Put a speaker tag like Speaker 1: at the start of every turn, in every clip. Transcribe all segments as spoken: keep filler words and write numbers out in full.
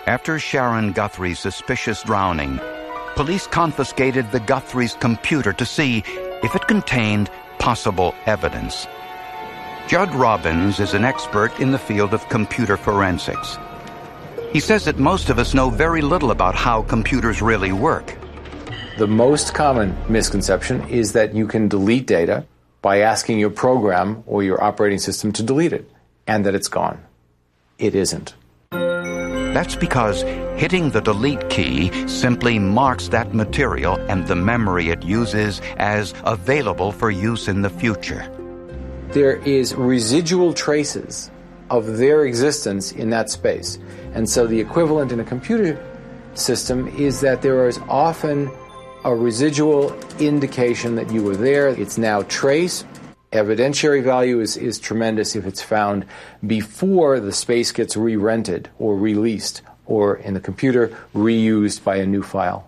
Speaker 1: After Sharon Guthrie's suspicious drowning, police confiscated the Guthrie's computer to see if it contained possible evidence. Judd Robbins is an expert in the field of computer forensics. He says that most of us know very little about how computers really work.
Speaker 2: The most common misconception is that you can delete data by asking your program or your operating system to delete it, and that it's gone. It isn't.
Speaker 1: That's because hitting the delete key simply marks that material and the memory it uses as available for use in the future.
Speaker 2: There is residual traces of their existence in that space. And so the equivalent in a computer system is that there is often a residual indication that you were there. It's now traced. Evidentiary value is, is tremendous if it's found before the space gets re-rented or released, or in the computer, reused by a new file.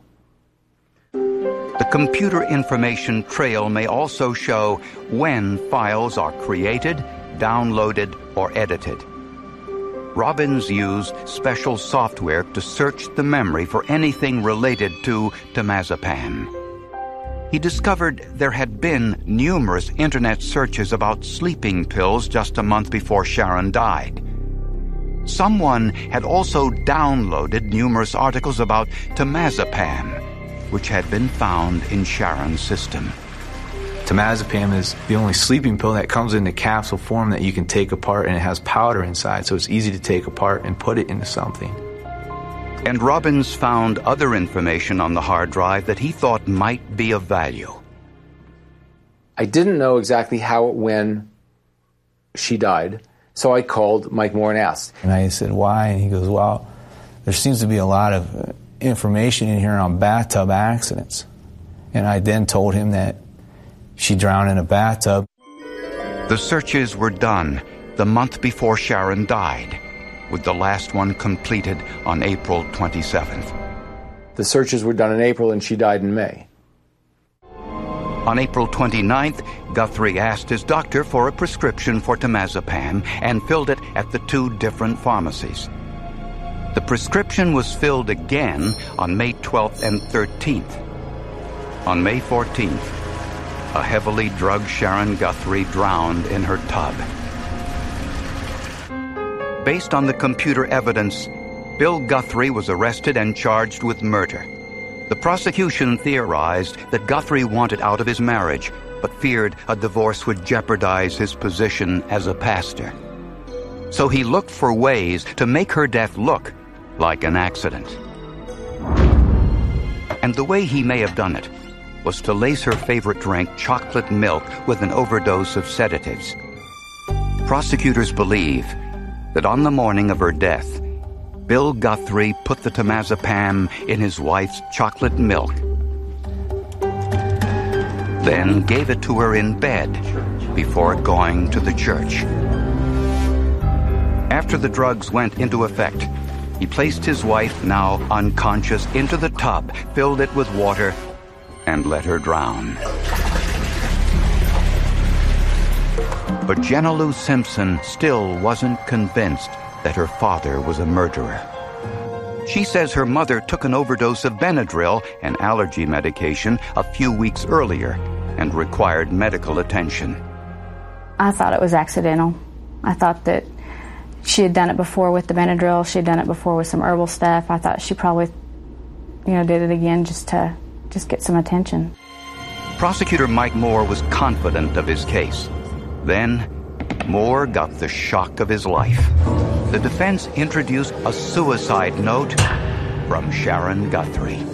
Speaker 1: The computer information trail may also show when files are created, downloaded, or edited. Robbins used special software to search the memory for anything related to temazepam. He discovered there had been numerous internet searches about sleeping pills just a month before Sharon died. Someone had also downloaded numerous articles about temazepam, which had been found in Sharon's system.
Speaker 3: Temazepam is the only sleeping pill that comes in a capsule form that you can take apart, and it has powder inside, so it's easy to take apart and put it into something.
Speaker 1: And Robbins found other information on the hard drive that he thought might be of value.
Speaker 2: I didn't know exactly how or when she died, so I called Mike Moore and asked.
Speaker 4: And I said, why? And he goes, well, there seems to be a lot of information in here on bathtub accidents. And I then told him that she drowned in a bathtub.
Speaker 1: The searches were done the month before Sharon died, with the last one completed on April twenty-seventh.
Speaker 2: The searches were done in April and she died in May.
Speaker 1: On April twenty-ninth, Guthrie asked his doctor for a prescription for temazepam and filled it at the two different pharmacies. The prescription was filled again on May twelfth and thirteenth. On May fourteenth, a heavily drugged Sharon Guthrie drowned in her tub. Based on the computer evidence, Bill Guthrie was arrested and charged with murder. The prosecution theorized that Guthrie wanted out of his marriage, but feared a divorce would jeopardize his position as a pastor. So he looked for ways to make her death look like an accident. And the way he may have done it was to lace her favorite drink, chocolate milk, with an overdose of sedatives. Prosecutors believe that on the morning of her death, Bill Guthrie put the temazepam in his wife's chocolate milk, then gave it to her in bed before going to the church. After the drugs went into effect, he placed his wife, now unconscious, into the tub, filled it with water, and let her drown. But Jenna Lou Simpson still wasn't convinced that her father was a murderer. She says her mother took an overdose of Benadryl, an allergy medication, a few weeks earlier and required medical attention.
Speaker 5: I thought it was accidental. I thought that she had done it before with the Benadryl. She had done it before with some herbal stuff. I thought she probably, you know, did it again just to just get some attention.
Speaker 1: Prosecutor Mike Moore was confident of his case. Then, Moore got the shock of his life. The defense introduced a suicide note from Sharon Guthrie.